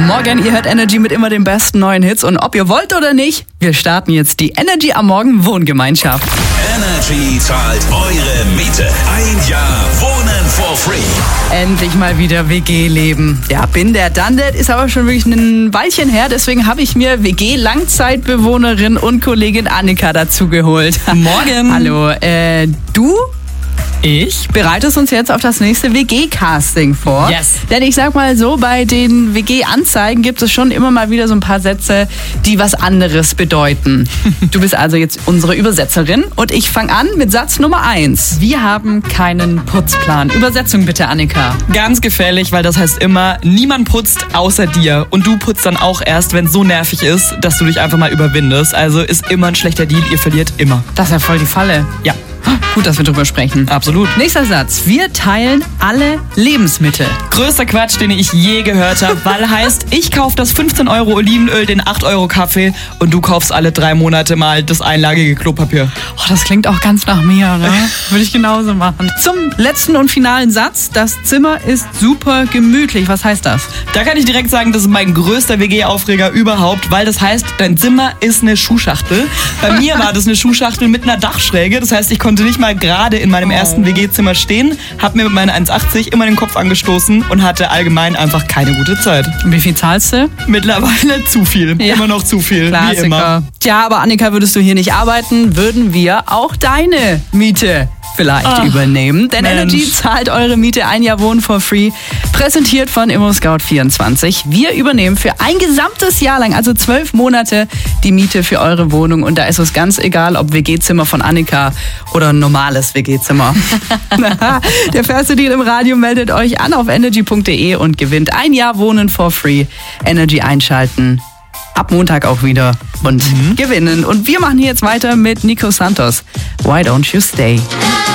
Morgen, ihr hört Energy mit immer den besten neuen Hits. Und ob ihr wollt oder nicht, wir starten jetzt die Energy am Morgen Wohngemeinschaft. Energy zahlt eure Miete. Ein Jahr Wohnen for free. Endlich mal wieder WG-Leben. Ja, bin der done that, ist aber schon wirklich ein Weilchen her. Deswegen habe ich mir WG-Langzeitbewohnerin und Kollegin Annika dazu geholt. Morgen. Hallo, du? Ich? Bereitest uns jetzt auf das nächste WG-Casting vor. Yes. Denn ich sag mal so, bei den WG-Anzeigen gibt es schon immer mal wieder so ein paar Sätze, die was anderes bedeuten. Du bist also jetzt unsere Übersetzerin und ich fange an mit Satz Nummer 1. Wir haben keinen Putzplan. Übersetzung bitte, Annika. Ganz gefährlich, weil das heißt immer, niemand putzt außer dir. Und du putzt dann auch erst, wenn es so nervig ist, dass du dich einfach mal überwindest. Also ist immer ein schlechter Deal, ihr verliert immer. Das ist ja voll die Falle. Ja. Gut, dass wir drüber sprechen. Absolut. Nächster Satz. Wir teilen alle Lebensmittel. Größter Quatsch, den ich je gehört habe, weil heißt, ich kaufe das 15 Euro Olivenöl, den 8 Euro Kaffee und du kaufst alle 3 Monate mal das einlagige Klopapier. Oh, das klingt auch ganz nach mir, ne? Würde ich genauso machen. Zum letzten und finalen Satz. Das Zimmer ist super gemütlich. Was heißt das? Da kann ich direkt sagen, das ist mein größter WG-Aufreger überhaupt, weil das heißt, dein Zimmer ist eine Schuhschachtel. Bei mir war das eine Schuhschachtel mit einer Dachschräge. Das heißt, ich konnte nicht mal gerade in meinem ersten WG-Zimmer stehen, habe mir mit meinen 1,80 immer den Kopf angestoßen und hatte allgemein einfach keine gute Zeit. Wie viel zahlst du? Mittlerweile zu viel. Ja. Immer noch zu viel. Klassiker. Wie immer. Tja, aber Annika, würdest du hier nicht arbeiten, würden wir auch deine Miete vielleicht übernehmen. Denn Mensch. Energy zahlt eure Miete ein Jahr Wohnen for free. Präsentiert von ImmoScout24. Wir übernehmen für ein gesamtes Jahr lang, also 12 Monate, die Miete für eure Wohnung. Und da ist es ganz egal, ob WG-Zimmer von Annika oder ein normales WG-Zimmer. Der fairste Deal im Radio, meldet euch an auf energy.de und gewinnt ein Jahr Wohnen for free. Energy einschalten. Ab Montag auch wieder und gewinnen. Und wir machen hier jetzt weiter mit Nico Santos. Why don't you stay?